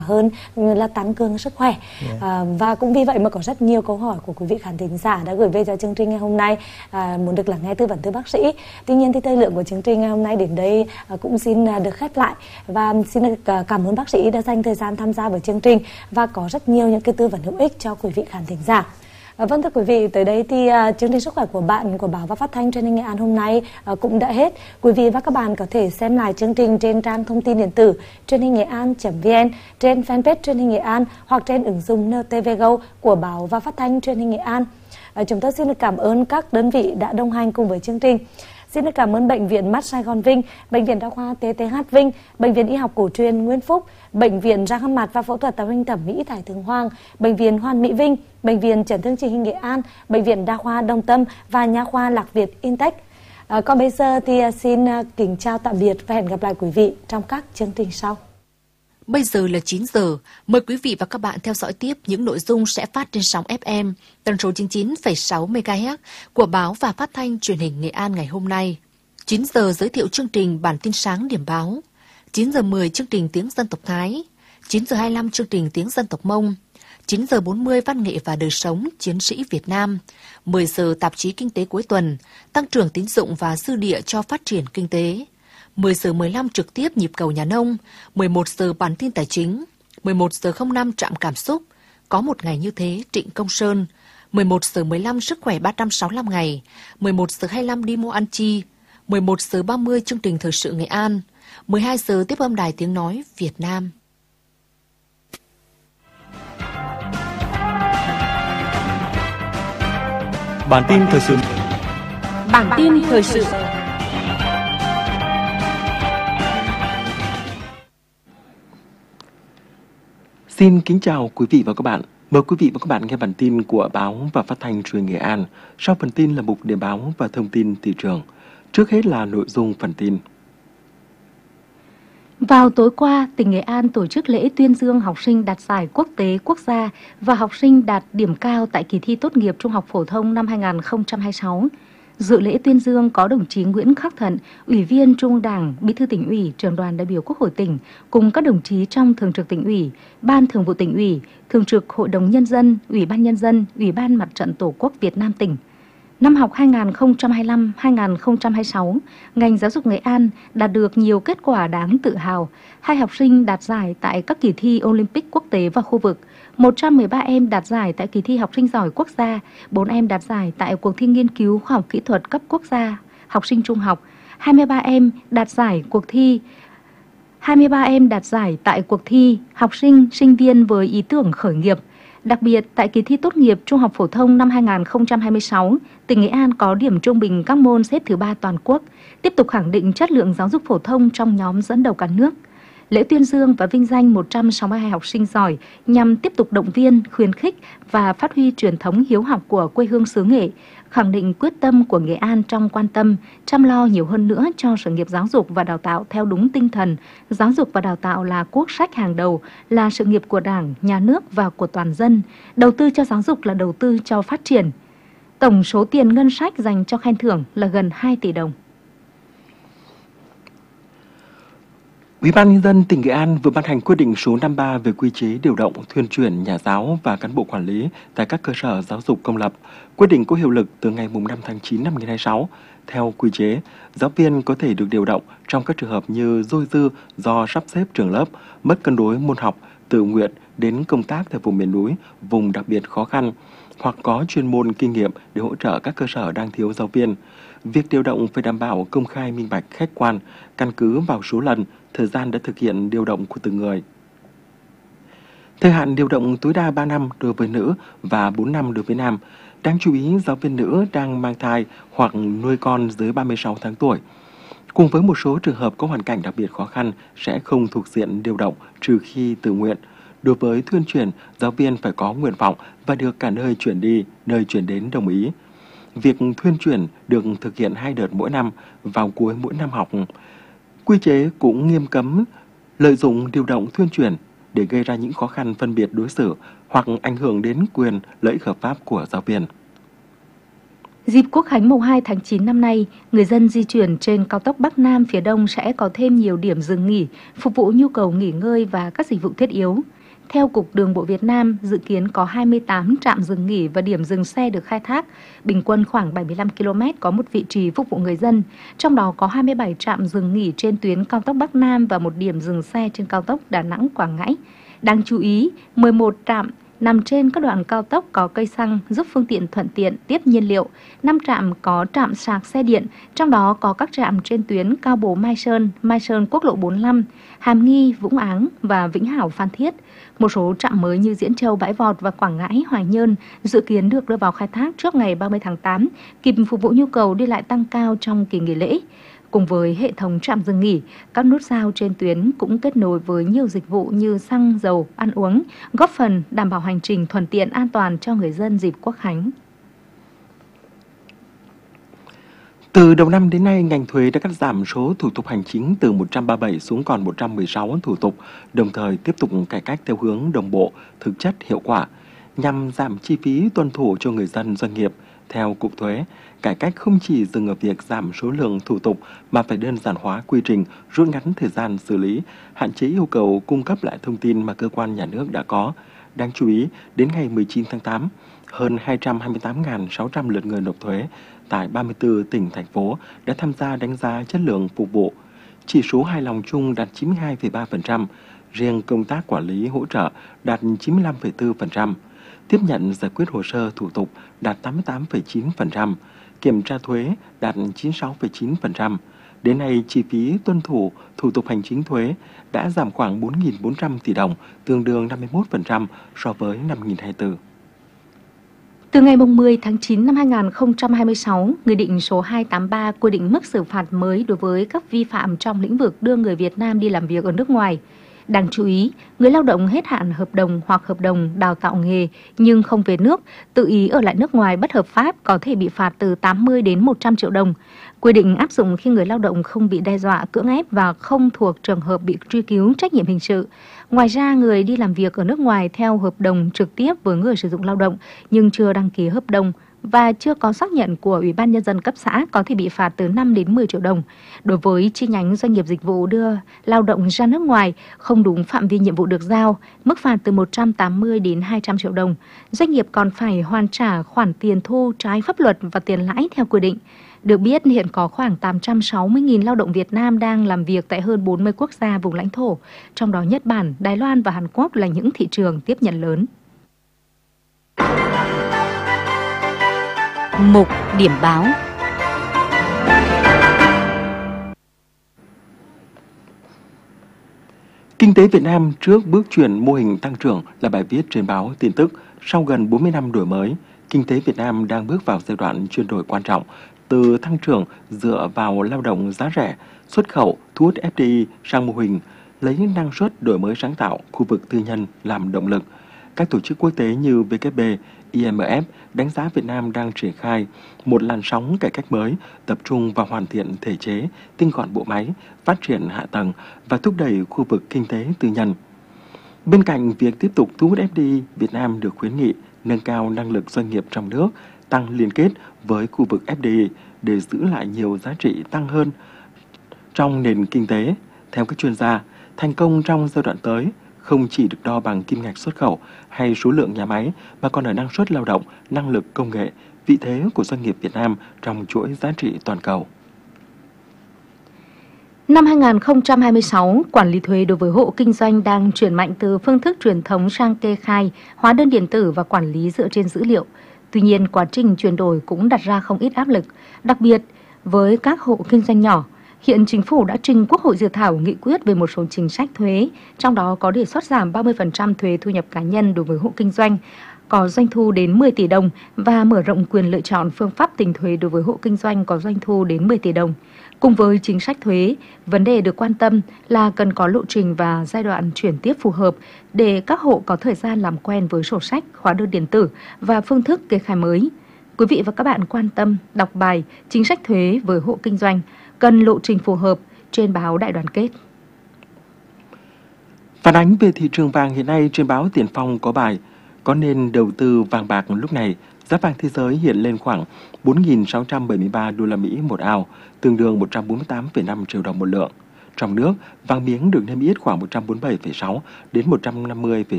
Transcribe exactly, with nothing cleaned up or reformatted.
hơn là tăng cường sức khỏe. Yeah. À, và cũng vì vậy mà có rất nhiều câu hỏi của quý vị khán thính giả đã gửi về cho chương trình ngày hôm nay, à, muốn được lắng nghe tư vấn từ bác sĩ. Tuy nhiên thì thời lượng của chương trình ngày hôm nay đến đây à, cũng xin à, được khép lại, và xin được à, cảm ơn bác sĩ đã dành thời gian tham gia với chương trình và có rất nhiều những cái tư vấn hữu ích cho quý vị khán thính giả. À, vâng thưa quý vị, tới đây thì uh, chương trình sức khỏe của bạn của Báo và Phát thanh Truyền hình Nghệ An hôm nay uh, cũng đã hết. Quý vị và các bạn có thể xem lại chương trình trên trang thông tin điện tử truyền hình nghệ an chấm vn, trên fanpage Truyền hình Nghệ An hoặc trên ứng dụng en tê vê Go của Báo và Phát thanh Truyền hình Nghệ An. Uh, chúng tôi xin được cảm ơn các đơn vị đã đồng hành cùng với chương trình. Xin được cảm ơn Bệnh viện Mắt Sài Gòn Vinh, Bệnh viện Đa khoa tê tê hát Vinh, Bệnh viện Y học cổ truyền Nguyễn Phúc, Bệnh viện Răng hàm mặt và Phẫu thuật tạo hình thẩm mỹ Thái Thượng Hoàng, Bệnh viện Hoàn Mỹ Vinh, Bệnh viện Chấn thương chỉnh hình Nghệ An, Bệnh viện Đa khoa Đồng Tâm và Nha khoa Lạc Việt Intech. À, còn bây giờ thì xin kính chào tạm biệt và hẹn gặp lại quý vị trong các chương trình sau. Bây giờ là chín giờ, mời quý vị và các bạn theo dõi tiếp những nội dung sẽ phát trên sóng ép em, tần số chín mươi chín phẩy sáu mê ga héc của Báo và Phát thanh Truyền hình Nghệ An ngày hôm nay. chín giờ giới thiệu chương trình Bản tin sáng điểm báo, chín giờ mười chương trình Tiếng dân tộc Thái, chín giờ hai mươi lăm chương trình Tiếng dân tộc Mông, chín giờ bốn mươi Văn nghệ và đời sống chiến sĩ Việt Nam, mười giờ tạp chí Kinh tế cuối tuần, tăng trưởng tín dụng và dư địa cho phát triển kinh tế. mười giờ mười lăm trực tiếp nhịp cầu nhà nông, mười một giờ bản tin tài chính, mười một giờ không năm trạm cảm xúc, có một ngày như thế Trịnh Công Sơn, mười một giờ mười lăm sức khỏe ba trăm sáu mươi lăm ngày, mười một giờ hai mươi lăm đi mua ăn chi, mười một giờ ba mươi chương trình thời sự Nghệ An, mười hai giờ tiếp âm đài tiếng nói Việt Nam. Bản tin thời sự. Bản tin thời sự. Xin kính chào quý vị và các bạn. Mời quý vị và các bạn nghe bản tin của Báo và Phát thanh Truyền hình Nghệ An. Sau phần tin là mục điểm báo và thông tin thị trường. Trước hết là nội dung phần tin. Vào tối qua, tỉnh Nghệ An tổ chức lễ tuyên dương học sinh đạt giải quốc tế quốc gia và học sinh đạt điểm cao tại kỳ thi tốt nghiệp trung học phổ thông năm hai nghìn không trăm hai mươi sáu. Dự lễ tuyên dương có đồng chí Nguyễn Khắc Thận, Ủy viên Trung ương Đảng, Bí thư Tỉnh ủy, Trưởng đoàn đại biểu Quốc hội tỉnh, cùng các đồng chí trong Thường trực Tỉnh ủy, Ban Thường vụ Tỉnh ủy, Thường trực Hội đồng Nhân dân, Ủy ban Nhân dân, Ủy ban Mặt trận Tổ quốc Việt Nam tỉnh. Năm học hai nghìn không trăm hai mươi lăm hai nghìn không trăm hai mươi sáu, ngành giáo dục Nghệ An đạt được nhiều kết quả đáng tự hào. Hai học sinh đạt giải tại các kỳ thi Olympic quốc tế và khu vực, một trăm mười ba em đạt giải tại kỳ thi học sinh giỏi quốc gia, bốn em đạt giải tại cuộc thi nghiên cứu khoa học kỹ thuật cấp quốc gia, học sinh trung học, hai mươi ba em đạt giải cuộc thi hai mươi ba em đạt giải tại cuộc thi học sinh, sinh viên với ý tưởng khởi nghiệp. Đặc biệt, tại kỳ thi tốt nghiệp trung học phổ thông năm hai nghìn không trăm hai mươi sáu, tỉnh Nghệ An có điểm trung bình các môn xếp thứ ba toàn quốc, tiếp tục khẳng định chất lượng giáo dục phổ thông trong nhóm dẫn đầu cả nước. Lễ tuyên dương và vinh danh một trăm sáu mươi hai học sinh giỏi nhằm tiếp tục động viên, khuyến khích và phát huy truyền thống hiếu học của quê hương xứ Nghệ, khẳng định quyết tâm của Nghệ An trong quan tâm, chăm lo nhiều hơn nữa cho sự nghiệp giáo dục và đào tạo theo đúng tinh thần giáo dục và đào tạo là quốc sách hàng đầu, là sự nghiệp của Đảng, Nhà nước và của toàn dân. Đầu tư cho giáo dục là đầu tư cho phát triển. Tổng số tiền ngân sách dành cho khen thưởng là gần hai tỷ đồng. Ủy ban Nhân dân tỉnh Nghệ An vừa ban hành quyết định số năm mươi ba về quy chế điều động, thuyên chuyển nhà giáo và cán bộ quản lý tại các cơ sở giáo dục công lập. Quyết định có hiệu lực từ ngày năm tháng chín năm hai nghìn không trăm hai mươi sáu. Theo quy chế, giáo viên có thể được điều động trong các trường hợp như dôi dư do sắp xếp trường lớp, mất cân đối môn học, tự nguyện đến công tác tại vùng miền núi, vùng đặc biệt khó khăn, hoặc có chuyên môn kinh nghiệm để hỗ trợ các cơ sở đang thiếu giáo viên. Việc điều động phải đảm bảo công khai, minh bạch, khách quan, căn cứ vào số lần, thời gian đã thực hiện điều động của từng người. Thời hạn điều động tối đa ba năm đối với nữ và bốn năm đối với nam. Đáng chú ý, giáo viên nữ đang mang thai hoặc nuôi con dưới ba mươi sáu tháng tuổi, cùng với một số trường hợp có hoàn cảnh đặc biệt khó khăn sẽ không thuộc diện điều động trừ khi tự nguyện. Đối với thuyên chuyển, giáo viên phải có nguyện vọng và được cả nơi chuyển đi, nơi chuyển đến đồng ý. Việc thuyên chuyển được thực hiện hai đợt mỗi năm vào cuối mỗi năm học. Quy chế cũng nghiêm cấm lợi dụng điều động thuyên chuyển để gây ra những khó khăn phân biệt đối xử hoặc ảnh hưởng đến quyền lợi ích hợp pháp của giáo viên. Dịp Quốc khánh mùng hai tháng chín năm nay, người dân di chuyển trên cao tốc Bắc Nam phía Đông sẽ có thêm nhiều điểm dừng nghỉ, phục vụ nhu cầu nghỉ ngơi và các dịch vụ thiết yếu. Theo Cục Đường bộ Việt Nam, dự kiến có hai mươi tám trạm dừng nghỉ và điểm dừng xe được khai thác, bình quân khoảng bảy mươi lăm ki lô mét có một vị trí phục vụ người dân. Trong đó có hai mươi bảy trạm dừng nghỉ trên tuyến cao tốc Bắc Nam và một điểm dừng xe trên cao tốc Đà Nẵng - Quảng Ngãi. Đáng chú ý, mười một trạm nằm trên các đoạn cao tốc có cây xăng giúp phương tiện thuận tiện tiếp nhiên liệu, năm trạm có trạm sạc xe điện, trong đó có các trạm trên tuyến Cao Bồ - Mai Sơn, Mai Sơn quốc lộ bốn mươi lăm, Hàm Nghi - Vũng Áng và Vĩnh Hảo - Phan Thiết. Một số trạm mới như Diễn Châu - Bãi Vọt và Quảng Ngãi - Hoài Nhơn dự kiến được đưa vào khai thác trước ngày ba mươi tháng tám, kịp phục vụ nhu cầu đi lại tăng cao trong kỳ nghỉ lễ. Cùng với hệ thống trạm dừng nghỉ, các nút giao trên tuyến cũng kết nối với nhiều dịch vụ như xăng, dầu, ăn uống, góp phần đảm bảo hành trình thuận tiện an toàn cho người dân dịp Quốc khánh. Từ đầu năm đến nay, ngành thuế đã cắt giảm số thủ tục hành chính từ một trăm ba mươi bảy xuống còn một trăm mười sáu thủ tục, đồng thời tiếp tục cải cách theo hướng đồng bộ, thực chất, hiệu quả, nhằm giảm chi phí tuân thủ cho người dân doanh nghiệp. Theo Cục Thuế, cải cách không chỉ dừng ở việc giảm số lượng thủ tục mà phải đơn giản hóa quy trình, rút ngắn thời gian xử lý, hạn chế yêu cầu cung cấp lại thông tin mà cơ quan nhà nước đã có. Đáng chú ý, đến ngày mười chín tháng tám, hơn hai trăm hai mươi tám nghìn sáu trăm lượt người nộp thuế tại ba mươi tư tỉnh, thành phố đã tham gia đánh giá chất lượng phục vụ. Chỉ số hài lòng chung đạt chín mươi hai phẩy ba phần trăm, riêng công tác quản lý hỗ trợ đạt chín mươi lăm phẩy bốn phần trăm. Tiếp nhận giải quyết hồ sơ thủ tục đạt tám mươi tám phẩy chín phần trăm, kiểm tra thuế đạt chín mươi sáu phẩy chín phần trăm. Đến nay, chi phí tuân thủ thủ tục hành chính thuế đã giảm khoảng bốn nghìn bốn trăm tỷ đồng, tương đương năm mươi mốt phần trăm so với năm hai nghìn không trăm hai mươi tư. Từ ngày mười tháng chín năm hai nghìn không trăm hai mươi sáu, Nghị định số hai trăm tám mươi ba quy định mức xử phạt mới đối với các vi phạm trong lĩnh vực đưa người Việt Nam đi làm việc ở nước ngoài. Đáng chú ý, người lao động hết hạn hợp đồng hoặc hợp đồng đào tạo nghề nhưng không về nước, tự ý ở lại nước ngoài bất hợp pháp có thể bị phạt từ tám mươi đến một trăm triệu đồng. Quy định áp dụng khi người lao động không bị đe dọa, cưỡng ép và không thuộc trường hợp bị truy cứu trách nhiệm hình sự. Ngoài ra, người đi làm việc ở nước ngoài theo hợp đồng trực tiếp với người sử dụng lao động nhưng chưa đăng ký hợp đồng và chưa có xác nhận của Ủy ban Nhân dân cấp xã có thể bị phạt từ năm đến mười triệu đồng. Đối với chi nhánh doanh nghiệp dịch vụ đưa lao động ra nước ngoài không đúng phạm vi nhiệm vụ được giao, mức phạt từ một trăm tám mươi đến hai trăm triệu đồng. Doanh nghiệp còn phải hoàn trả khoản tiền thu trái pháp luật và tiền lãi theo quy định. Được biết, hiện có khoảng tám trăm sáu mươi nghìn lao động Việt Nam đang làm việc tại hơn bốn mươi quốc gia vùng lãnh thổ, trong đó Nhật Bản, Đài Loan và Hàn Quốc là những thị trường tiếp nhận lớn. Mục điểm báo. Kinh tế Việt Nam trước bước chuyển mô hình tăng trưởng là bài viết trên báo Tin Tức. Sau gần bốn mươi năm đổi mới, kinh tế Việt Nam đang bước vào giai đoạn chuyển đổi quan trọng, từ tăng trưởng dựa vào lao động giá rẻ, xuất khẩu, thu hút ép đê i sang mô hình lấy năng suất, đổi mới sáng tạo, khu vực tư nhân làm động lực. Các tổ chức quốc tế như vê kép pê, i em ép đánh giá Việt Nam đang triển khai một làn sóng cải cách mới, tập trung vào hoàn thiện thể chế, tinh gọn bộ máy, phát triển hạ tầng và thúc đẩy khu vực kinh tế tư nhân. Bên cạnh việc tiếp tục thu hút ép đê i, Việt Nam được khuyến nghị nâng cao năng lực doanh nghiệp trong nước, tăng liên kết với khu vực ép đê i để giữ lại nhiều giá trị tăng hơn trong nền kinh tế. Theo các chuyên gia, thành công trong giai đoạn tới không chỉ được đo bằng kim ngạch xuất khẩu hay số lượng nhà máy mà còn ở năng suất lao động, năng lực công nghệ, vị thế của doanh nghiệp Việt Nam trong chuỗi giá trị toàn cầu. Năm hai nghìn không trăm hai mươi sáu, quản lý thuế đối với hộ kinh doanh đang chuyển mạnh từ phương thức truyền thống sang kê khai, hóa đơn điện tử và quản lý dựa trên dữ liệu. Tuy nhiên, quá trình chuyển đổi cũng đặt ra không ít áp lực, đặc biệt với các hộ kinh doanh nhỏ. Hiện Chính phủ đã trình Quốc hội dự thảo nghị quyết về một số chính sách thuế, trong đó có đề xuất giảm ba mươi phần trăm thuế thu nhập cá nhân đối với hộ kinh doanh có doanh thu đến mười tỷ đồng và mở rộng quyền lựa chọn phương pháp tính thuế đối với hộ kinh doanh có doanh thu đến mười tỷ đồng. Cùng với chính sách thuế, vấn đề được quan tâm là cần có lộ trình và giai đoạn chuyển tiếp phù hợp để các hộ có thời gian làm quen với sổ sách, hóa đơn điện tử và phương thức kê khai mới. Quý vị và các bạn quan tâm đọc bài Chính sách thuế với hộ kinh doanh, cần lộ trình phù hợp trên báo Đại Đoàn Kết. Phản ánh về thị trường vàng hiện nay trên báo Tiền Phong có bài: có nên đầu tư vàng bạc lúc này? Giá vàng thế giới hiện lên khoảng bốn nghìn sáu trăm bảy mươi ba đô la Mỹ một ao, tương đương một trăm bốn mươi tám phẩy năm triệu đồng một lượng. Trong nước, vàng miếng được niêm yết khoảng một trăm bốn mươi bảy phẩy sáu đến một trăm năm mươi phẩy